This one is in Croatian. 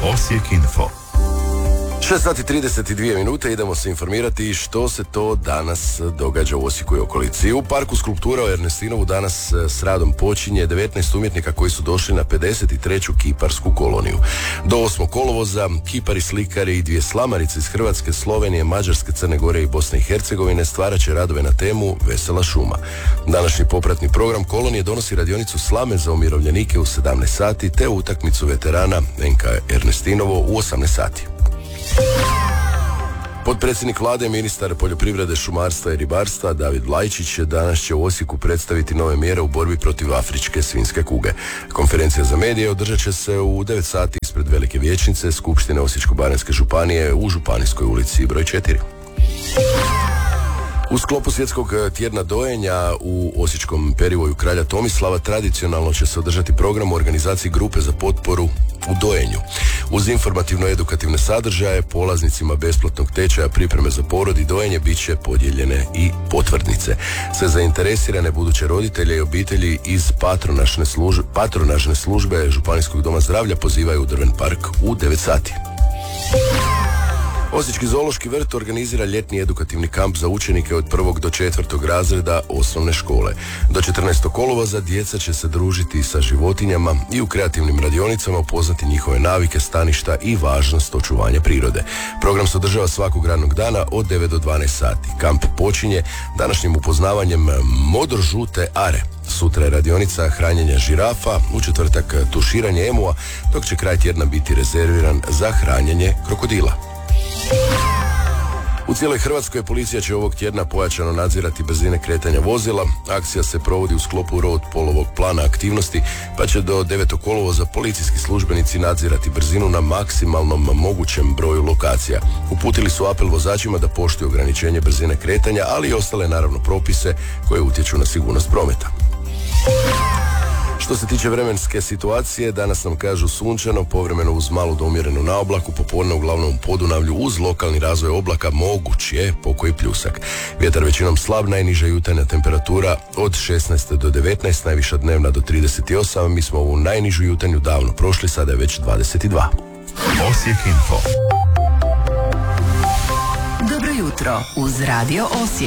Osijek Info. 6 sati 32 minute, idemo se informirati što se to danas događa u Osijeku i okolici. U parku skulptura u Ernestinovu danas s radom počinje 19 umjetnika koji su došli na 53. kiparsku koloniju. Do 8. kolovoza kipari, slikari i 2 slamarice iz Hrvatske, Slovenije, Mađarske, Crne Gore i Bosne i Hercegovine stvarat će radove na temu Vesela šuma. Današnji popratni program kolonije donosi radionicu slame za umirovljenike u 17 sati te utakmicu veterana NK Ernestinovo u 18 sati. Potpredsjednik vlade i ministar poljoprivrede, šumarstva i ribarstva David Vlajčić danas će u Osijeku predstaviti nove mjere u borbi protiv afričke svinjske kuge. Konferencija za medije održat će se u 9 sati ispred Velike vijećnice Skupštine Osječko-baranjske županije u Županijskoj ulici broj 4. U sklopu svjetskog tjedna dojenja u osječkom perivoju Kralja Tomislava tradicionalno će se održati program u organizaciji grupe za potporu u dojenju. Uz informativno-edukativne sadržaje, polaznicima besplatnog tečaja pripreme za porod i dojenje bit će podijeljene i potvrdnice. Sve zainteresirane buduće roditelje i obitelji iz patronažne službe Županijskog doma zdravlja pozivaju u Drven park u 9 sati. Osječki zoološki vrt organizira ljetni edukativni kamp za učenike od 1. do 4. razreda osnovne škole. Do 14. kolovoza djeca će se družiti sa životinjama i u kreativnim radionicama upoznati njihove navike, staništa i važnost očuvanja prirode. Program se održava svakog radnog dana od 9 do 12 sati. Kamp počinje današnjim upoznavanjem modrožute are. Sutra je radionica hranjenja žirafa, u četvrtak tuširanje emua, dok će kraj tjedna biti rezerviran za hranjenje krokodila. U cijeloj Hrvatskoj policija će ovog tjedna pojačano nadzirati brzine kretanja vozila. Akcija se provodi u sklopu road polovog plana aktivnosti, pa će do 9. kolovoza policijski službenici nadzirati brzinu na maksimalnom mogućem broju lokacija. Uputili su apel vozačima da poštuju ograničenje brzine kretanja, ali i ostale naravno propise koje utječu na sigurnost prometa. Što se tiče vremenske situacije, danas nam kažu sunčano, povremeno uz malu do umjerenu naoblaku, popodne uglavnom u Podunavlju uz lokalni razvoj oblaka moguć je pokoji pljusak. Vjetar većinom slab, najniža jutarnja temperatura od 16 do 19, najviša dnevna do 38, mi smo ovu najnižu jutarnju davno prošli, sada je već 22. Osijek Info. Dobro jutro uz Radio Osijek.